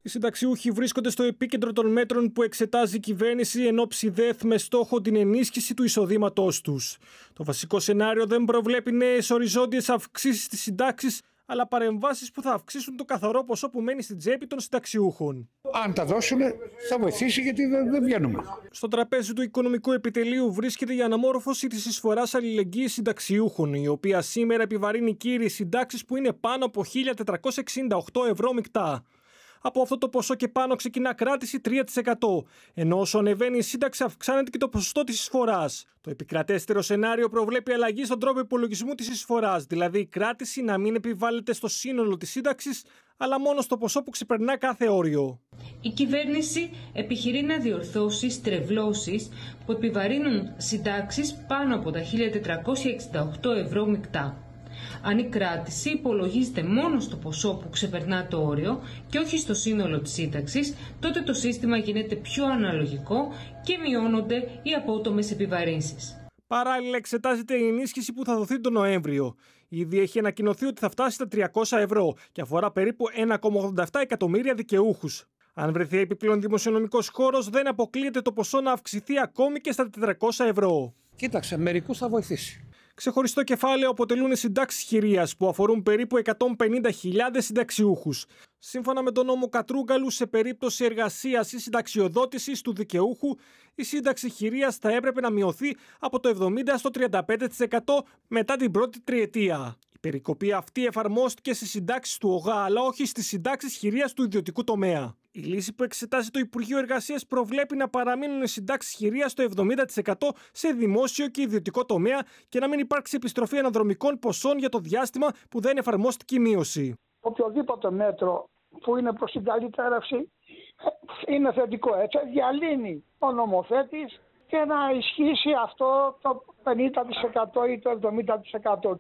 συνταξιούχοι βρίσκονται στο επίκεντρο των μέτρων που εξετάζει η κυβέρνηση εν ώψη ΔΕΘ με στόχο την ενίσχυση του εισοδήματός τους. Το βασικό σενάριο δεν προβλέπει νέες οριζόντιες αυξήσεις στις συντάξεις, αλλά παρεμβάσεις που θα αυξήσουν το καθαρό ποσό που μένει στην τσέπη των συνταξιούχων. Αν τα δώσουν, θα βοηθήσει, γιατί δεν βγαίνουμε. Στο τραπέζι του Οικονομικού Επιτελείου βρίσκεται η αναμόρφωση της εισφοράς αλληλεγγύης συνταξιούχων, η οποία σήμερα επιβαρύνει κύριες συντάξεις που είναι πάνω από 1.468 ευρώ μεικτά. Από αυτό το ποσό και πάνω ξεκινά κράτηση 3%, ενώ όσο ανεβαίνει η σύνταξη αυξάνεται και το ποσοστό της εισφοράς. Το επικρατέστερο σενάριο προβλέπει αλλαγή στον τρόπο υπολογισμού της εισφοράς, δηλαδή η κράτηση να μην επιβάλλεται στο σύνολο της σύνταξης, αλλά μόνο στο ποσό που ξεπερνά κάθε όριο. Η κυβέρνηση επιχειρεί να διορθώσει στρεβλώσεις που επιβαρύνουν συντάξεις πάνω από τα 1.468 ευρώ μεικτά. Αν η κράτηση υπολογίζεται μόνο στο ποσό που ξεπερνά το όριο και όχι στο σύνολο της σύνταξης, τότε το σύστημα γίνεται πιο αναλογικό και μειώνονται οι απότομες επιβαρύνσεις. Παράλληλα, εξετάζεται η ενίσχυση που θα δοθεί τον Νοέμβριο. Ήδη έχει ανακοινωθεί ότι θα φτάσει στα 300 ευρώ και αφορά περίπου 1,87 εκατομμύρια δικαιούχους. Αν βρεθεί επιπλέον δημοσιονομικός χώρος, δεν αποκλείεται το ποσό να αυξηθεί ακόμη και στα 400 ευρώ. Κοίταξε, μερικούς θα βοηθήσει. Ξεχωριστό κεφάλαιο αποτελούν οι συντάξεις χειρίας που αφορούν περίπου 150.000 συνταξιούχους. Σύμφωνα με τον νόμο Κατρούγκαλου, σε περίπτωση εργασίας ή συνταξιοδότησης του δικαιούχου, η σύνταξη χειρίας θα έπρεπε να μειωθεί από το 70% στο 35% μετά την πρώτη τριετία. Η περικοπή αυτή εφαρμόστηκε στις συντάξεις του ΟΓΑ, αλλά όχι στις συντάξεις χειρίας του ιδιωτικού τομέα. Η λύση που εξετάζει το Υπουργείο Εργασίας προβλέπει να παραμείνουν οι συντάξεις χειρίας στο 70% σε δημόσιο και ιδιωτικό τομέα και να μην υπάρξει επιστροφή αναδρομικών ποσών για το διάστημα που δεν εφαρμόστηκε η μείωση. Οποιοδήποτε μέτρο που είναι προς την καλυτέρευση είναι θετικό. Έτσι διαλύνει ο νομοθέτης και να ισχύσει αυτό το 50% ή το 70%.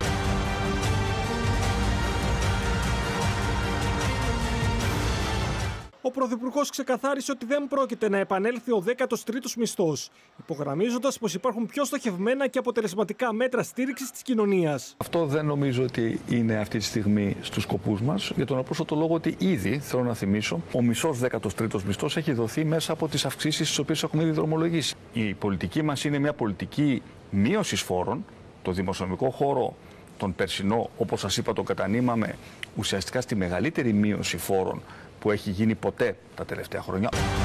Ο Πρωθυπουργός ξεκαθάρισε ότι δεν πρόκειται να επανέλθει ο 13ος μισθός, υπογραμμίζοντας πως υπάρχουν πιο στοχευμένα και αποτελεσματικά μέτρα στήριξης της κοινωνίας. Αυτό δεν νομίζω ότι είναι αυτή τη στιγμή στους σκοπούς μας, για τον απλούστατο λόγο ότι ήδη, θέλω να θυμίσω, ο μισός 13ος μισθός έχει δοθεί μέσα από τις αυξήσεις τις οποίες έχουμε ήδη δρομολογήσει. Η πολιτική μας είναι μια πολιτική μείωσης φόρων. Το δημοσιονομικό χώρο, τον περσινό, όπως σας είπα, τον κατανείμαμε ουσιαστικά στη μεγαλύτερη μείωση φόρων που έχει γίνει ποτέ τα τελευταία χρόνια.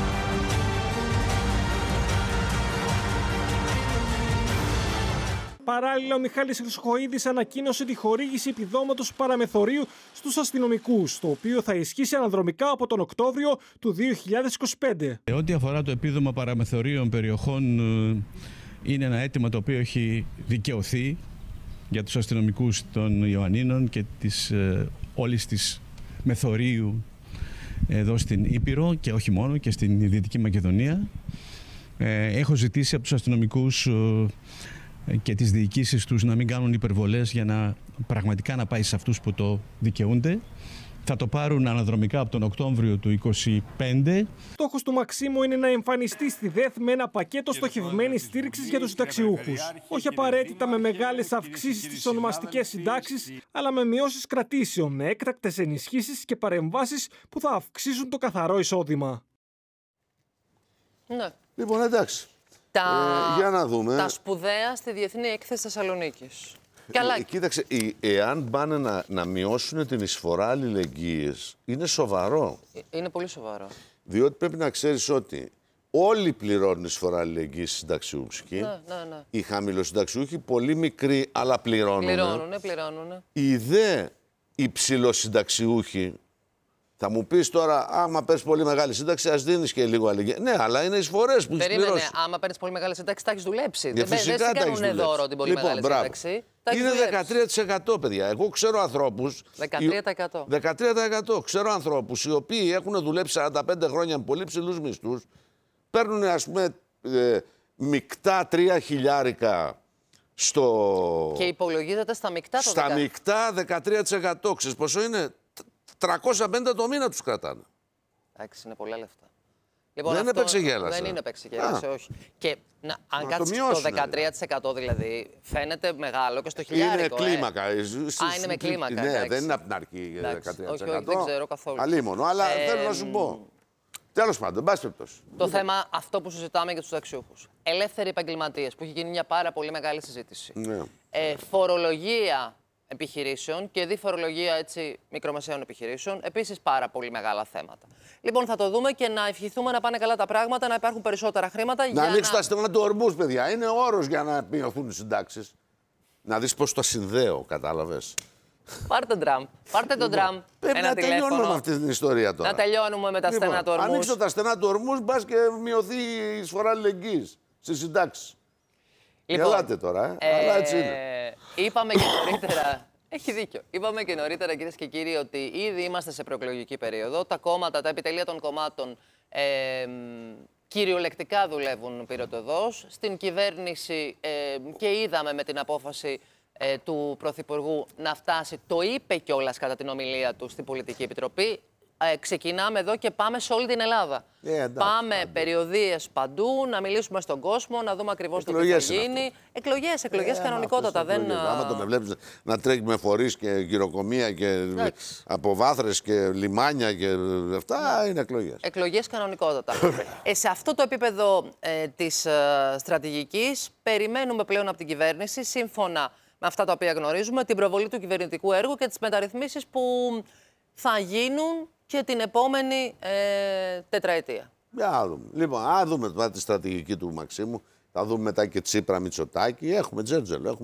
Παράλληλα, ο Μιχάλης Χρυσοχοΐδης ανακοίνωσε τη χορήγηση επιδόματος παραμεθορίου στους αστυνομικούς, το οποίο θα ισχύσει αναδρομικά από τον Οκτώβριο του 2025. Ό,τι αφορά το επίδομα παραμεθορίων περιοχών, είναι ένα αίτημα το οποίο έχει δικαιωθεί για τους αστυνομικούς των Ιωαννίνων και όλης της μεθορίου εδώ στην Ήπειρο και όχι μόνο, και στην Δυτική Μακεδονία. Έχω ζητήσει από τους αστυνομικούς και τις διοικήσεις τους να μην κάνουν υπερβολές για να πραγματικά να πάει σε αυτούς που το δικαιούνται. Θα το πάρουν αναδρομικά από τον Οκτώβριο του 2025. Στόχος του Μαξίμου είναι να εμφανιστεί στη ΔΕΘ με ένα πακέτο στοχευμένης στήριξης για τους συνταξιούχους. Όχι απαραίτητα με μεγάλες αυξήσεις στις ονομαστικές συντάξεις, αλλά με μειώσεις κρατήσεων, με έκτακτες ενισχύσεις και παρεμβάσεις που θα αυξήσουν το καθαρό εισόδημα. Ναι. Λοιπόν, εντάξει. Για να δούμε. Τα σπουδαία στη Διεθνή Έκθεση Θεσσαλονίκης. Κοίταξε, εάν πάνε να μειώσουν την εισφορά αλληλεγγύης, είναι σοβαρό. Είναι πολύ σοβαρό. Διότι πρέπει να ξέρεις ότι όλοι πληρώνουν εισφορά αλληλεγγύης συνταξιούχοι. Ναι. Οι χαμηλοσυνταξιούχοι, πολύ μικροί, αλλά πληρώνουν. Πληρώνουν. Οι δε υψηλοσυνταξιούχοι, θα μου πεις τώρα, άμα παίρνεις πολύ μεγάλη σύνταξη, ας δίνεις και λίγο αλληλεγγύη. Ναι, αλλά είναι εισφορές που έχεις πληρώσει. Άμα παίρνεις πολύ μεγάλη σύνταξη, τα έχεις δουλέψει. Δεν σε κάνουν δώρο την πολύ μεγάλη σύνταξη. Είναι 13%, παιδιά. Εγώ ξέρω ανθρώπους. 13%. 13%. Ξέρω ανθρώπους οι οποίοι έχουν δουλέψει 45 χρόνια με πολύ ψηλούς μισθούς, παίρνουν, ας πούμε, μεικτά 3 χιλιάρικα στο. Και υπολογίζεται στα μεικτά το 10%. Στα μεικτά 13%. Ξέρεις πόσο είναι? 350 το μήνα τους κρατάνε. Εντάξει, είναι πολλά λεφτά. Λοιπόν, δεν επεξεγέλασε. Δεν είναι επεξεγέλασε, όχι. Και αν κάτσεις το 13% δηλαδή, φαίνεται μεγάλο και στο χιλιάρικο. Είναι κλίμακα. Είναι με κλίμακα. Ναι, δεν είναι από την αρχή 13%. Όχι, δεν ξέρω καθόλου. Αλίμονο, αλλά θέλω να σου πω. Τέλος πάντων, εν πάση περιπτώσει. Το θέμα αυτό που συζητάμε για τους συνταξιούχους. Ελεύθεροι επαγγελματίες, που έχει γίνει μια πάρα πολύ μεγάλη συζήτηση. Ναι. Φορολογία επιχειρήσεων και διφορολογία μικρομεσαίων επιχειρήσεων. Επίσης πάρα πολύ μεγάλα θέματα. Λοιπόν, θα το δούμε και να ευχηθούμε να πάνε καλά τα πράγματα, να υπάρχουν περισσότερα χρήματα. Να ανοίξουν τα στενά του ορμούς, παιδιά. Είναι όρος για να μειωθούν οι συντάξεις. Να δεις πώς το συνδέω, κατάλαβες. Πάρτε τον Τραμπ. Πάρτε τον Τραμπ. Πρέπει να τελειώνουμε με αυτή την ιστορία τώρα. Να τελειώνουμε με τα στενά του ορμούς. Ανοίξτε τα στενά του ορμούς, μπας και μειωθεί η εισφορά αλληλεγγύης στις συντάξεις. Λοιπόν, γελάτε τώρα, αλλά έτσι είναι. Είπαμε και νωρίτερα. Έχει δίκιο. Είπαμε και νωρίτερα, κυρίες και κύριοι, ότι ήδη είμαστε σε προεκλογική περίοδο. Τα κόμματα, τα επιτελεία των κομμάτων κυριολεκτικά δουλεύουν πυροτοδός. Στην κυβέρνηση και είδαμε με την απόφαση του Πρωθυπουργού να φτάσει, το είπε κιόλας κατά την ομιλία του στην Πολιτική Επιτροπή. Ξεκινάμε εδώ και πάμε σε όλη την Ελλάδα. Πάμε περιοδίες παντού, να μιλήσουμε στον κόσμο, να δούμε ακριβώς το τι θα γίνει. Εκλογές κανονικότατα. Άμα το με βλέπεις να τρέχει με φορείς και γυροκομεία και αποβάθρες και λιμάνια και αυτά, είναι εκλογές. Εκλογές κανονικότατα. Σε αυτό το επίπεδο της στρατηγικής περιμένουμε πλέον από την κυβέρνηση, σύμφωνα με αυτά τα οποία γνωρίζουμε, την προβολή του κυβερνητικού έργου και τις μεταρρυθμίσεις που θα γίνουν και την επόμενη τετραετία. Για δούμε. Λοιπόν, α δούμε τώρα τη στρατηγική του Μαξίμου. Θα δούμε μετά και Τσίπρα, Μητσοτάκη. Έχουμε τζέρτζελο,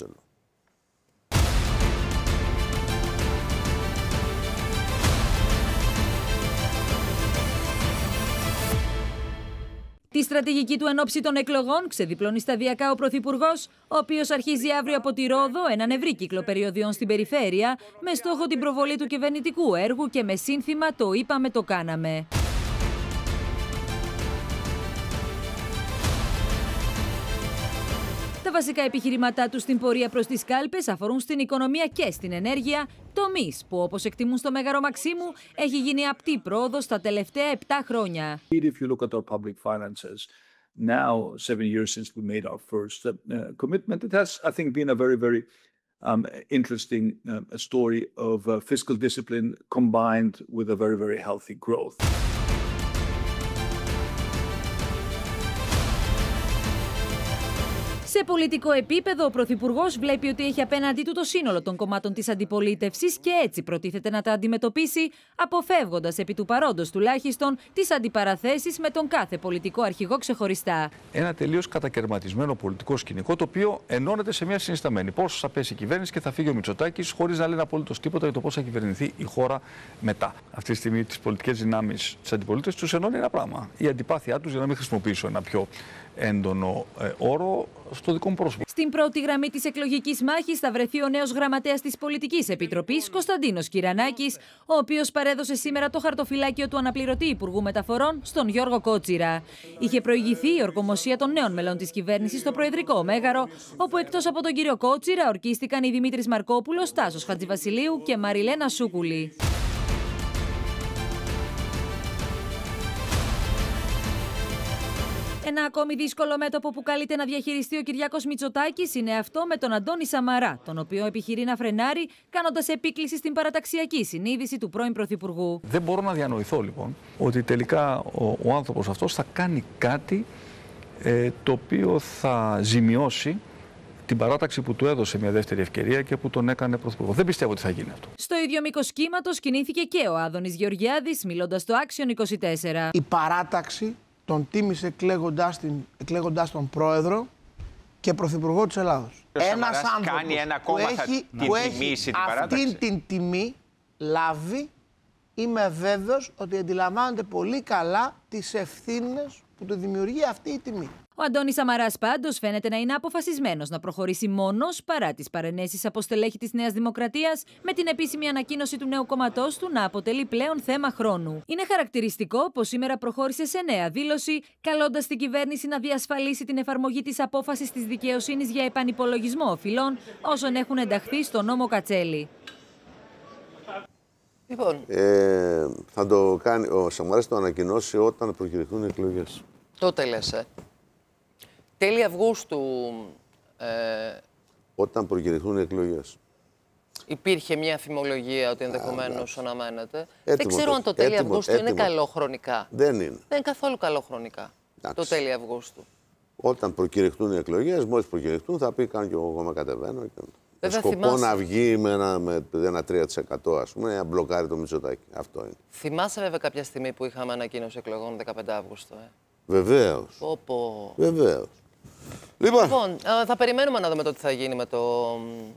Τη στρατηγική του εν ώψη των εκλογών ξεδιπλώνει σταδιακά ο Πρωθυπουργός, ο οποίος αρχίζει αύριο από τη Ρόδο έναν ευρύ κύκλο περιοδιών στην περιφέρεια, με στόχο την προβολή του κυβερνητικού έργου και με σύνθημα «Το είπαμε, το κάναμε». Τα βασικά επιχειρηματά του στην πορεία προς τις κάλπες αφορούν στην οικονομία και στην ενέργεια, τομείς που, όπως εκτιμούν στο Μέγαρο Μαξίμου, έχει γίνει απτή πρόοδος τα τελευταία 7 χρόνια. If you look at our public finances, now 7 years since we made our first commitment, it has, I think, been a very, very interesting story of fiscal discipline combined with a very, very healthy growth. Σε πολιτικό επίπεδο, ο Πρωθυπουργός βλέπει ότι έχει απέναντί του το σύνολο των κομμάτων της αντιπολίτευσης και έτσι προτίθεται να τα αντιμετωπίσει, αποφεύγοντας επί του παρόντος τουλάχιστον τις αντιπαραθέσεις με τον κάθε πολιτικό αρχηγό ξεχωριστά. Ένα τελείως κατακαιρματισμένο πολιτικό σκηνικό, το οποίο ενώνεται σε μια συνισταμένη. Πώς θα πέσει η κυβέρνηση και θα φύγει ο Μητσοτάκης, χωρίς να λένε απολύτως τίποτα για το πώς θα κυβερνηθεί η χώρα μετά. Αυτή τη στιγμή τις πολιτικές δυνάμεις της αντιπολίτευσης τους ενώνει ένα πράγμα. Η αντιπάθειά τους, για να μην χρησιμοποιήσω ένα πιο έντονο όρο, στο δικό μου πρόσωπο. Στην πρώτη γραμμή της εκλογικής μάχης θα βρεθεί ο νέος γραμματέας της Πολιτικής Επιτροπής, Κωνσταντίνος Κυρανάκης, ο οποίος παρέδωσε σήμερα το χαρτοφυλάκιο του αναπληρωτή Υπουργού Μεταφορών στον Γιώργο Κότσιρα. Είχε προηγηθεί η ορκομοσία των νέων μελών της κυβέρνησης στο Προεδρικό Μέγαρο, όπου εκτός από τον κύριο Κότσιρα ορκίστηκαν οι Δημήτρης Μαρκόπουλος, Τάσος Χατζηβασιλείου και Μαριλένα Σούκουλη. Ένα ακόμη δύσκολο μέτωπο που καλείται να διαχειριστεί ο Κυριάκος Μητσοτάκης είναι αυτό με τον Αντώνη Σαμαρά, τον οποίο επιχειρεί να φρενάρει, κάνοντας επίκληση στην παραταξιακή συνείδηση του πρώην Πρωθυπουργού. Δεν μπορώ να διανοηθώ λοιπόν ότι τελικά ο άνθρωπος αυτός θα κάνει κάτι το οποίο θα ζημιώσει την παράταξη που του έδωσε μια δεύτερη ευκαιρία και που τον έκανε πρωθυπουργό. Δεν πιστεύω ότι θα γίνει αυτό. Στο ίδιο μήκος κύματος κινήθηκε και ο Άδωνης Γεωργιάδης, μιλώντας στο Action 24. Η παράταξη τον τίμησε εκλέγοντας τον πρόεδρο και πρωθυπουργό της Ελλάδος. Ένας άνθρωπος που έχει αυτήν την τιμή λάβει, είμαι βέβαιος ότι αντιλαμβάνεται πολύ καλά τις ευθύνες που του δημιουργεί αυτή η τιμή. Ο Αντώνης Σαμαράς πάντως φαίνεται να είναι αποφασισμένος να προχωρήσει μόνος παρά τις παρενέσεις από στελέχη της Νέας Δημοκρατίας, με την επίσημη ανακοίνωση του νέου κομματός του να αποτελεί πλέον θέμα χρόνου. Είναι χαρακτηριστικό πως σήμερα προχώρησε σε νέα δήλωση, καλώντας την κυβέρνηση να διασφαλίσει την εφαρμογή της απόφασης της δικαιοσύνης για επανυπολογισμό οφειλών όσων έχουν ενταχθεί στο νόμο Κατσέλη. Λοιπόν. Θα το κάνει, ο Σαμαράς το ανακοινώσει όταν προκηρυχθούν οι εκλογές. Τότε λες, Τέλη Αυγούστου. Όταν προκηρυχθούν οι εκλογές. Υπήρχε μια φημολογία ότι ενδεχομένως αναμένεται. Δεν ξέρω αν το τέλη Αυγούστου είναι καλό χρονικά. Δεν είναι. Δεν είναι καθόλου καλό χρονικά. Το τέλη Αυγούστου. Όταν προκηρυχτούν οι εκλογές, μόλις προκηρυχτούν, θα πει: κάνω και εγώ με κατεβαίνω. Σκοπό θυμάσαι... να βγει με ένα 3%, ας πούμε, να μπλοκάρει το Μητσοτάκη. Αυτό είναι. Θυμάσαι βέβαια κάποια στιγμή που είχαμε ανακοίνωση εκλογών 15 Αύγουστο. Βεβαίως. Βεβαίως. Λοιπόν, θα περιμένουμε να δούμε το τι θα γίνει με το...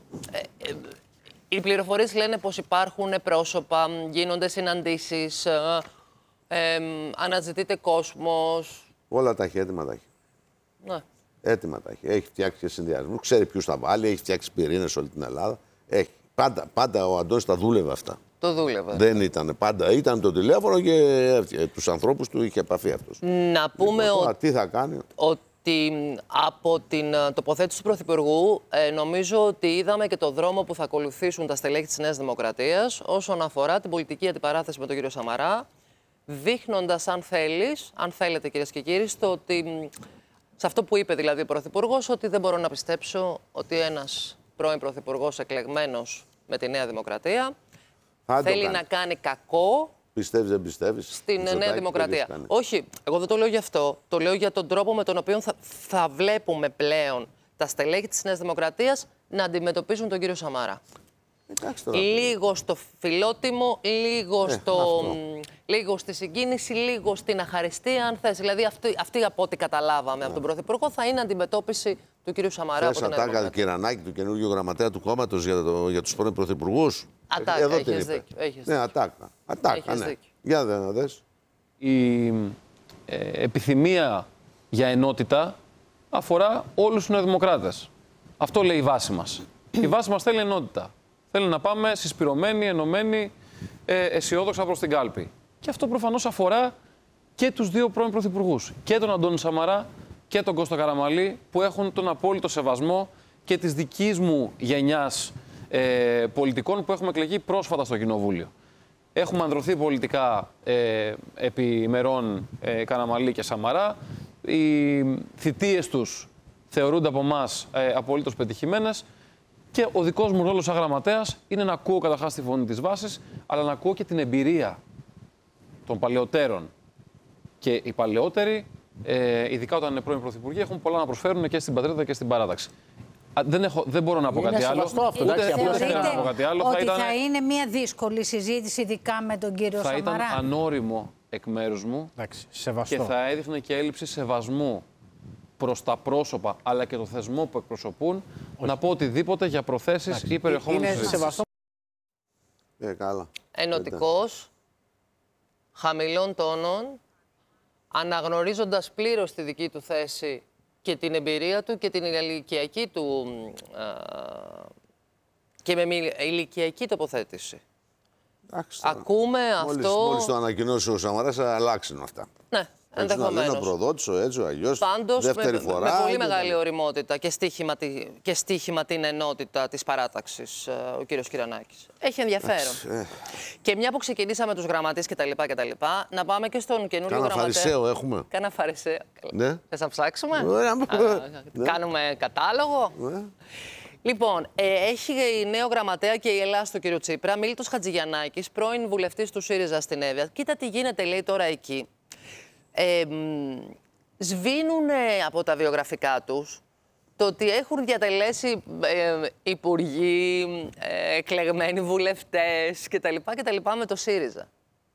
Οι πληροφορίες λένε πως υπάρχουν πρόσωπα, γίνονται συναντήσεις, αναζητείται κόσμος. Όλα τα έχει, έτοιμα τα έχει. Ναι. Έτοιμα τα έχει. Έχει φτιάξει και συνδυασμούς, ξέρει ποιους θα βάλει, έχει φτιάξει πυρήνες όλη την Ελλάδα. Έχει. Πάντα ο Αντώνης τα δούλευε αυτά. Το δούλευε. Δεν ήταν πάντα. Ήταν το τηλέφωνο και τους ανθρώπους του είχε επαφή αυτός. Να πούμε τι θα κάνει. Ότι από την τοποθέτηση του Πρωθυπουργού νομίζω ότι είδαμε και το δρόμο που θα ακολουθήσουν τα στελέχη της Νέας Δημοκρατίας όσον αφορά την πολιτική αντιπαράθεση με τον κύριο Σαμαρά, δείχνοντας, αν θέλετε κυρίες και κύριοι, ότι σε αυτό που είπε δηλαδή ο Πρωθυπουργός, ότι δεν μπορώ να πιστέψω ότι ένας πρώην Πρωθυπουργός εκλεγμένος με τη Νέα Δημοκρατία θέλει να κάνει κακό. Πιστεύεις, δεν πιστεύεις. Στην Νέα Δημοκρατία. Όχι, εγώ δεν το λέω γι' αυτό. Το λέω για τον τρόπο με τον οποίο θα βλέπουμε πλέον τα στελέχη της Νέας Δημοκρατίας να αντιμετωπίζουν τον κύριο Σαμαρά. Λίγο στο φιλότιμο, λίγο στη συγκίνηση, λίγο στην αχαριστία, αν θες. Δηλαδή αυτή από ό,τι καταλάβαμε από τον Πρωθυπουργό θα είναι αντιμετώπιση του κύριου Σαμαρά. Θες ατάκα Κυρανάκη, του καινούργιου γραμματέα του κόμματος για τους πρώην πρωθυπουργούς. Ατάκα, έχεις δίκιο. Ναι, ατάκα. Ναι. Για να δες. Η επιθυμία για ενότητα αφορά όλους τους νεοδημοκράτες. Αυτό λέει η βάση μας. Η βάση μας θέλει ενότητα. Θέλει να πάμε συσπηρωμένοι, ενωμένοι, αισιόδοξα προς την κάλπη. Και αυτό προφανώς αφορά και τους δύο πρώην πρωθυπουργούς. Και τον Αντώνη Σαμαρά και τον Κώστα Καραμανλή, που έχουν τον απόλυτο σεβασμό και της δικής μου γενιάς πολιτικών που έχουμε εκλεγεί πρόσφατα στο Κοινοβούλιο. Έχουμε ανδρωθεί πολιτικά επί ημερών Καραμανλή και Σαμαρά. Οι θητείες τους θεωρούνται από εμάς απολύτως πετυχημένες. Και ο δικός μου ρόλος σαν γραμματέας είναι να ακούω καταρχάς τη φωνή της βάσης, αλλά να ακούω και την εμπειρία των παλαιότερων. Και οι παλαιότεροι, ειδικά όταν είναι πρώην πρωθυπουργοί, έχουν πολλά να προσφέρουν και στην πατρίδα και στην παράταξη. Δεν μπορώ να πω κάτι άλλο. Ότι θα είναι μια δύσκολη συζήτηση, ειδικά με τον κύριο Σαμαρά. Θα ήταν ανώριμο εκ μέρους μου και θα έδειχνε και έλλειψη σεβασμού προς τα πρόσωπα αλλά και το θεσμό που εκπροσωπούν, να πω οτιδήποτε για προθέσεις ή περιεχόμενο συζήτησης. Ενωτικός, χαμηλών τόνων, αναγνωρίζοντας πλήρως τη δική του θέση και την εμπειρία του και την ηλικιακή του και με ηλικιακή τοποθέτηση. Ακούμε αυτό... Μόλις το ανακοινώσει ο Σαμαράς, θα αλλάξουν αυτά. Ναι. Ενδεχομένως. Ο προδότης, έτσι, αλλιώς, πάντως, δεύτερη φορά. Με πολύ μεγάλη οριμότητα και στοίχημα την ενότητα της παράταξης ο κύριος Κυρανάκης. Έχει ενδιαφέρον. Και μια που ξεκινήσαμε τους γραμματείς κτλ. Να πάμε και στον καινούριο γραμματέα. Κάνα φαρισαίο έχουμε. Κάνα φαρισαίο. Ναι. Θες να ψάξουμε? Κάνουμε κατάλογο. Ναι. Λοιπόν, έχει νέο γραμματέα και η Ελλάδα του κύριο Τσίπρα, Μίλτος Χατζηγιαννάκης, πρώην βουλευτής του ΣΥΡΙΖΑ στην Εύβοια. Κοίτα τι γίνεται, λέει, τώρα εκεί. Σβήνουν από τα βιογραφικά τους το ότι έχουν διατελέσει υπουργοί, εκλεγμένοι βουλευτές κτλ. Με το ΣΥΡΙΖΑ.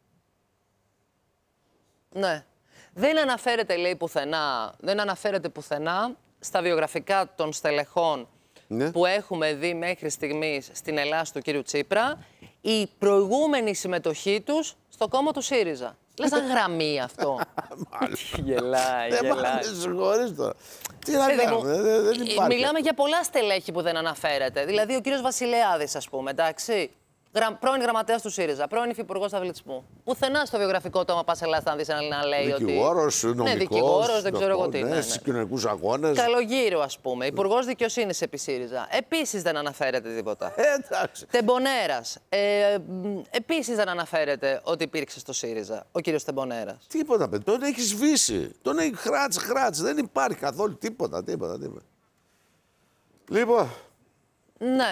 Ναι. Δεν αναφέρεται πουθενά στα βιογραφικά των στελεχών που έχουμε δει μέχρι στιγμής στην Ελλάδα του κύριου Τσίπρα η προηγούμενη συμμετοχή τους στο κόμμα του ΣΥΡΙΖΑ. Λες να γραμμή αυτό. Γελάει. Συγχωρείς τώρα. Τι να κάνουμε, δεν υπάρχει. Μιλάμε για πολλά στελέχη που δεν αναφέρεται. Δηλαδή ο κύριος Βασιλεάδης, ας πούμε, εντάξει. Πρώην γραμματέας του ΣΥΡΙΖΑ, πρώην υφυπουργός αθλητισμού. Πουθενά στο βιογραφικό του, άμα πας Ελλάδα, θα δεις να λέει ότι. Δικηγόρος, νομικός. Ναι, δικηγόρος, δεν ξέρω εγώ τι. Ναι, στους κοινωνικούς αγώνες. Καλογύρο, ας πούμε. Υπουργός Δικαιοσύνης επί ΣΥΡΙΖΑ. Επίσης δεν αναφέρεται τίποτα. Εντάξει. Τεμπονέρας. Επίσης δεν αναφέρεται ότι υπήρξε στο ΣΥΡΙΖΑ ο κύριος Τεμπονέρας. Τίποτα, παιδί. Τον έχει σβήσει. Τον έχει χράτς. Δεν υπάρχει καθόλου τίποτα. Λοιπόν. Ναι.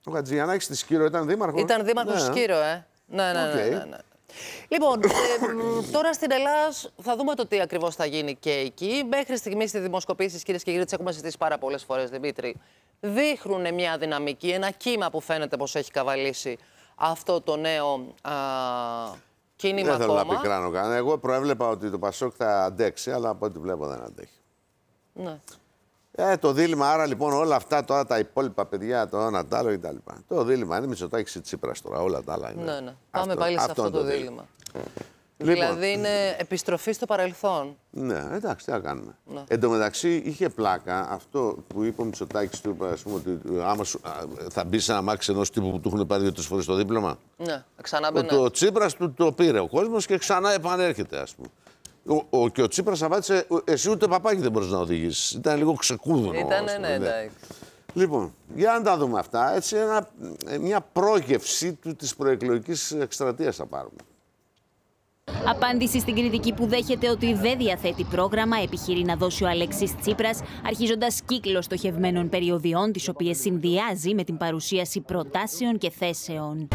Ο Χατζηγιαννάκης στη Σκύρο ήταν δήμαρχος. Ήταν δήμαρχος στη Σκύρο, ναι. Λοιπόν, τώρα στην Ελλάδα θα δούμε το τι ακριβώς θα γίνει και εκεί. Μέχρι στιγμής στις δημοσκοπήσεις, κυρίες και κύριοι, τις έχουμε συζητήσει πάρα πολλές φορές, Δημήτρη. Δείχνουν μια δυναμική, ένα κύμα που φαίνεται πως έχει καβαλήσει αυτό το νέο κίνημα. Δεν θέλω να πικράνω κανένα. Εγώ προέβλεπα ότι το Πασόκ θα αντέξει, αλλά από ό,τι βλέπω δεν αντέχει. Ναι. Το δίλημμα, άρα λοιπόν όλα αυτά τώρα τα υπόλοιπα παιδιά, το ένα τ' άλλο κτλ. Το δίλημμα είναι Μητσοτάκης ή Τσίπρας τώρα, όλα τα άλλα είναι. Ναι. Πάμε πάλι σε αυτό το δίλημμα. Δηλαδή είναι επιστροφή στο παρελθόν. Ναι, εντάξει, τι θα κάνουμε. Ναι. Εν τω μεταξύ είχε πλάκα αυτό που είπε ο Μητσοτάκης, του είπε, ας πούμε, ότι άμα θα μπει σε ένα μάξι ενός τύπου που του έχουν πάρει 2-3 φορές το δίπλωμα. Ναι, ξανά μπαινε. Ο Τσίπρας του το πήρε ο κόσμος και ξανά επανέρχεται, ας πούμε. Και ο Τσίπρας απάντησε, εσύ ούτε παπάκι δεν μπορείς να οδηγήσεις. Ήταν λίγο ξεκούδωνο. Ήτανε, ναι, εντάξει. Λοιπόν, για να τα δούμε αυτά. Έτσι, μια πρόγευση της προεκλογικής εκστρατείας θα πάρουμε. Απάντηση στην κριτική που δέχεται ότι δεν διαθέτει πρόγραμμα, επιχειρεί να δώσει ο Αλέξης Τσίπρας, αρχίζοντας κύκλο στοχευμένων περιοδιών, τις οποίες συνδυάζει με την παρουσίαση προτάσεων και θέσεων.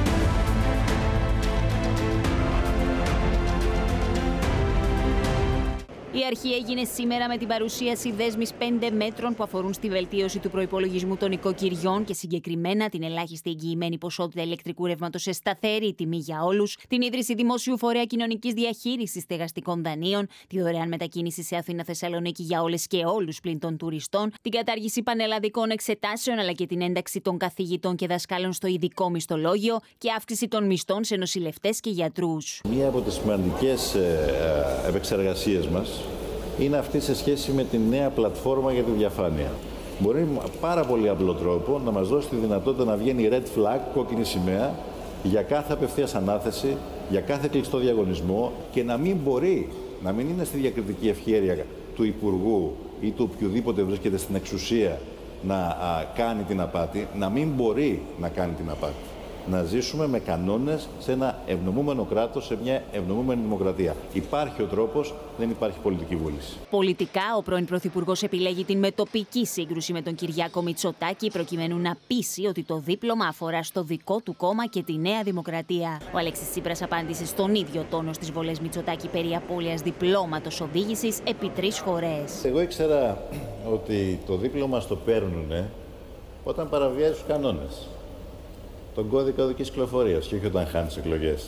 Η αρχή έγινε σήμερα με την παρουσίαση δέσμης 5 μέτρων που αφορούν στη βελτίωση του προϋπολογισμού των οικοκυριών και συγκεκριμένα την ελάχιστη εγγυημένη ποσότητα ηλεκτρικού ρεύματος σε σταθερή τιμή για όλους, την ίδρυση δημόσιου φορέα κοινωνικής διαχείρισης στεγαστικών δανείων, τη δωρεάν μετακίνηση σε Αθήνα-Θεσσαλονίκη για όλες και όλους πλην των τουριστών, την κατάργηση πανελλαδικών εξετάσεων αλλά και την ένταξη των καθηγητών και δασκάλων στο ειδικό μισθολόγιο και αύξηση των μισθών σε νοσηλευτές και γιατρούς. Μία από τις σημαντικές επεξεργασίες μας είναι αυτή σε σχέση με τη νέα πλατφόρμα για τη διαφάνεια. Μπορεί με πάρα πολύ απλό τρόπο να μας δώσει τη δυνατότητα να βγαίνει red flag, κόκκινη σημαία, για κάθε απευθείας ανάθεση, για κάθε κλειστό διαγωνισμό και να μην είναι στη διακριτική ευχέρεια του Υπουργού ή του οποιοδήποτε βρίσκεται στην εξουσία να κάνει την απάτη, να μην μπορεί να κάνει την απάτη. Να ζήσουμε με κανόνες σε ένα ευνομούμενο κράτος, σε μια ευνομούμενη δημοκρατία. Υπάρχει ο τρόπος, δεν υπάρχει πολιτική βούληση. Πολιτικά, ο πρώην Πρωθυπουργός επιλέγει την μετοπική σύγκρουση με τον Κυριάκο Μητσοτάκη, προκειμένου να πείσει ότι το δίπλωμα αφορά στο δικό του κόμμα και τη Νέα Δημοκρατία. Ο Αλέξης Τσίπρας απάντησε στον ίδιο τόνο στις βολές Μητσοτάκη περί απώλειας διπλώματος οδήγησης επί 3 φορές. Εγώ ήξερα ότι το δίπλωμα στο παίρνουνε όταν παραβιάζει τους κανόνες. Τον κώδικα οδικής κυκλοφορίας και όχι όταν χάνεις εκλογές.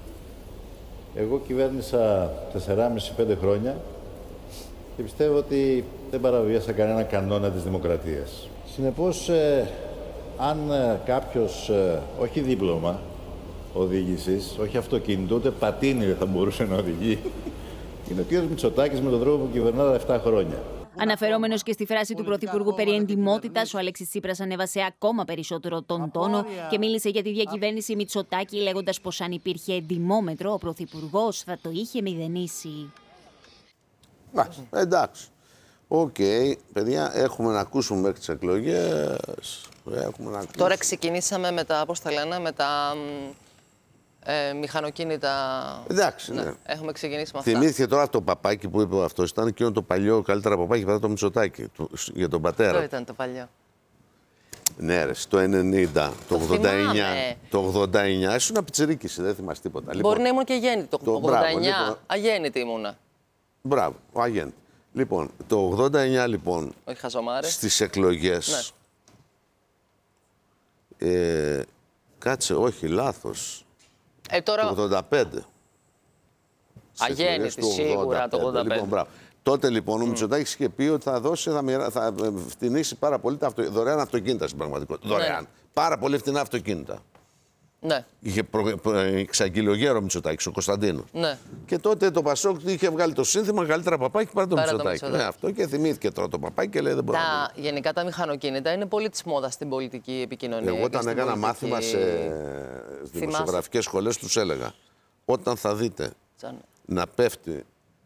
Εγώ κυβέρνησα 4,5-5 χρόνια και πιστεύω ότι δεν παραβίασα κανένα κανόνα της δημοκρατίας. Συνεπώς, αν κάποιος, όχι δίπλωμα οδήγησης, όχι αυτοκίνητο, ούτε πατίνι δεν θα μπορούσε να οδηγεί, είναι ο κ. Μητσοτάκης με τον τρόπο που κυβερνά 7 χρόνια. Αναφερόμενος και στη φράση του Πρωθυπουργού περί εντιμότητας, ο Αλέξης Τσίπρας ανέβασε ακόμα περισσότερο τον τόνο και μίλησε για τη διακυβέρνηση Μητσοτάκη, λέγοντας πως αν υπήρχε εντιμόμετρο, ο Πρωθυπουργός θα το είχε μηδενίσει. Εντάξει. Οκ, παιδιά, έχουμε να ακούσουμε μέχρι τις εκλογές. Τώρα ξεκινήσαμε με τα, πώς τα λένε, με τα μηχανοκίνητα. Εντάξει, ναι. Έχουμε ξεκινήσει με αυτά. Θυμήθηκε τώρα το παπάκι που είπε αυτό. Ήταν εκείνο το παλιό καλύτερα παπάκι παρά το Μητσοτάκη για τον πατέρα. Αυτό ήταν το παλιό. Ναι, ρε, το 90, το 89. Το 89 ήσουν πιτσιρίκης, δεν θυμάσαι τίποτα. Μπορεί να ήμουν και γέννητη. Το 89, αγέννητη ήμουνα. Μπράβο, ο αγέννητη. Λοιπόν, το 89 λοιπόν, στις εκλογές. Ναι. Κάτσε, όχι, λάθος. Τώρα... Το 85. Αγέννητη σίγουρα το 85. Λοιπόν, μπράβο. Τότε λοιπόν ο Μητσοτάκης είχε πει ότι θα φτηνίσει πάρα πολύ τα δωρεάν αυτοκίνητα στην πραγματικότητα. Ναι. Δωρεάν. Πάρα πολύ φτηνά αυτοκίνητα. Ναι. Είχε εξαγγείλει ο γέρο Μητσοτάκης, ο Κωνσταντίνος. Ναι. Και τότε το Πασόκ είχε βγάλει το σύνθημα καλύτερα παπάκι παρά το Μητσοτάκη. Ναι, αυτό και θυμήθηκε τώρα το παπάκι και λέει δεν μπορεί να. Γενικά τα μηχανοκίνητα είναι πολύ της μόδας στην πολιτική επικοινωνία. Εγώ όταν έκανα μάθημα σε δημοσιογραφικές σχολές τους έλεγα όταν θα δείτε να πέφτει,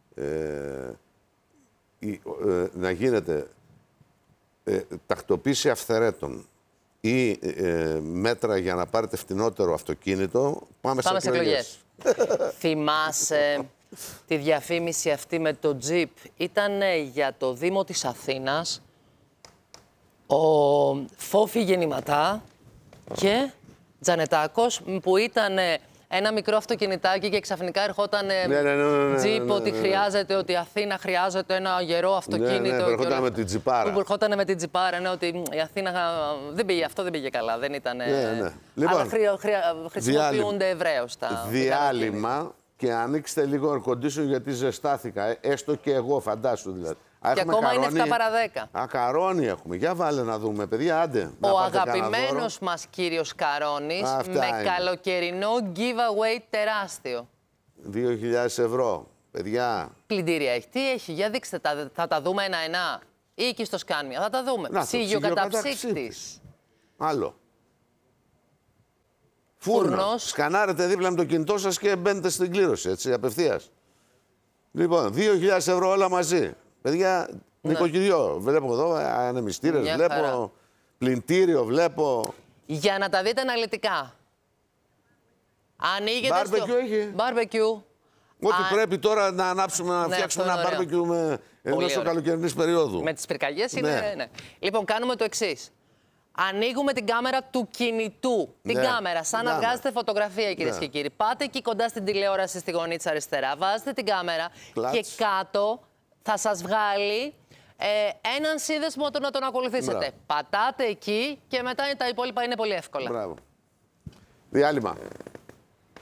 να γίνεται τακτοποίηση αυθαιρέτων ή μέτρα για να πάρετε φτηνότερο αυτοκίνητο, πάμε σε εκλογές. Θυμάσαι τη διαφήμιση αυτή με το τζιπ? Ήταν για το Δήμο της Αθήνας. Ο Φόφη Γεννηματά Και Τζανετάκος που ήταν ένα μικρό αυτοκινητάκι και ξαφνικά ερχόταν τζιπ ότι χρειάζεται, ότι η Αθήνα χρειάζεται ένα γερό αυτοκίνητο. Ναι, ερχόταν με την τζιπάρα. Που ερχόταν με την τζιπάρα, ναι, ότι η Αθήνα δεν πήγε, αυτό δεν πήγε καλά, δεν ήταν... Λοιπόν, αλλά χρησιμοποιούνται ευρέως τα... Διάλειμμα και ανοίξτε λίγο air condition γιατί ζεστάθηκα, έστω και εγώ φαντάσου δηλαδή. Και ακόμα είναι 7 παρα 10. Ακαρόνι έχουμε. Για βάλε να δούμε, παιδιά, άντε. Ο αγαπημένος μας κύριος Καρόνης με καλοκαιρινό giveaway τεράστιο. 2.000 ευρώ, παιδιά. Πλυντήρια έχει. Τι έχει, για δείξτε, θα τα δούμε ένα-ένα. Ή εκεί στο Σκάνια, θα τα δούμε. Ψήγιο καταψύκτης. Άλλο. Φούρνος. Σκανάρετε δίπλα με το κινητό σας και μπαίνετε στην κλήρωση, έτσι, απευθείας. Λοιπόν, 2.000 ευρώ όλα μαζί. Παιδιά, νοικοκυριό. Βλέπω εδώ ανεμιστήρες, βλέπω πλυντήριο, βλέπω. Για να τα δείτε αναλυτικά. Ανοίγετε Μπάρμπεκιου έχει. Μπάρμπεκιου. Ό,τι πρέπει τώρα να ανάψουμε, να φτιάξουμε ένα μπάρμπεκιου μέσω καλοκαιρινής περίοδου. Με τις πυρκαγιές είναι. Ναι. Λοιπόν, κάνουμε το εξής. Ανοίγουμε την κάμερα του κινητού. Την κάμερα, σαν να βγάζετε φωτογραφία, κυρίες και κύριοι. Πάτε εκεί κοντά στην τηλεόραση, στη γωνία της αριστερά, βάζετε την κάμερα και κάτω θα σας βγάλει έναν σύνδεσμο να τον ακολουθήσετε. Πατάτε εκεί και μετά τα υπόλοιπα είναι πολύ εύκολα. Μπράβο. Διάλειμμα.